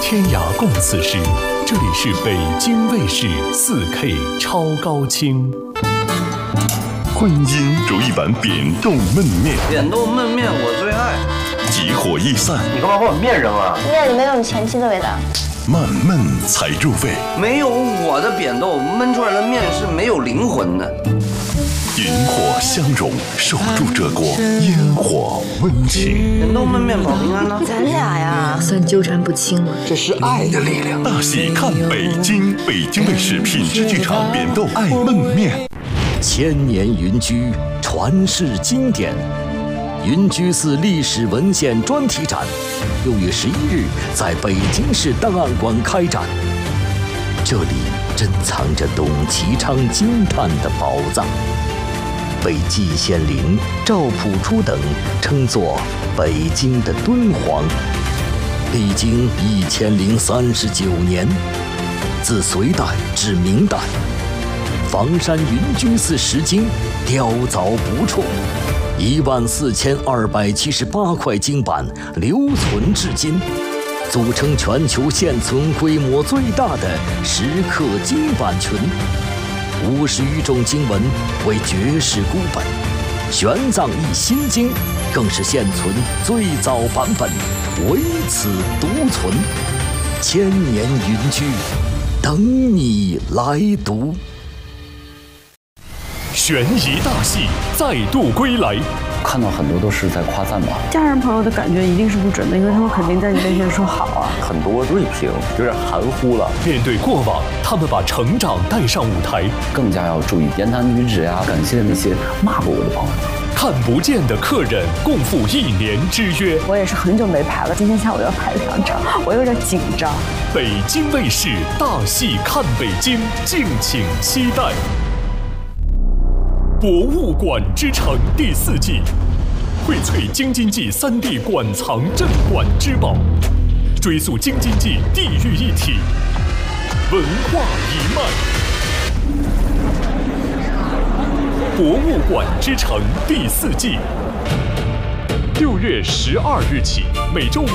天涯共此时。这里是北京卫视4K 超高清。 观音煮一碗扁豆焖面， 扁豆焖面我最爱。 急火易散， 你干嘛把我面扔了？ 面里没有你前妻的味道。 慢焖才入味。 没有我的扁豆焖出来的面是没有灵魂的。 银火相融，守住这锅烟火温情。 扁豆焖面保平安呢？ 咱俩呀， 算纠缠不清了。 这是爱的力量。 大戏看北京，北京卫视品质剧场扁豆爱焖面。 千年云居，传世经典。云居寺历史文献专题展6月11日在北京市档案馆开展。这里珍藏着董其昌惊叹的宝藏，被季羡林、赵朴初等称作北京的敦煌。历经1039年，自隋代至明代，房山云居寺石经雕凿不辍，14278块经版留存至今，组成全球现存规模最大的石刻经版群。50余种经文为绝世孤本，玄奘译心经更是现存最早版本，唯此独存。千年云居，等你来读。 悬疑大戏再度归来， 看到很多都是在夸赞吧。 家人朋友的感觉一定是不准的，因为他们肯定在你面前说好啊。 很多锐评有点含糊了。 面对过往，他们把成长带上舞台， 更加要注意言谈举止呀，感谢那些骂过我的朋友。 看不见的客人共赴1年之约。 我也是很久没排了，今天下午要排2场，我有点紧张。 北京卫视大戏看北京，敬请期待。博物馆之城第4季，荟萃京津冀3D 馆藏镇馆之宝，追溯京津冀地域一体，文化一脉。博物馆之城第4季，6月12日起，每周5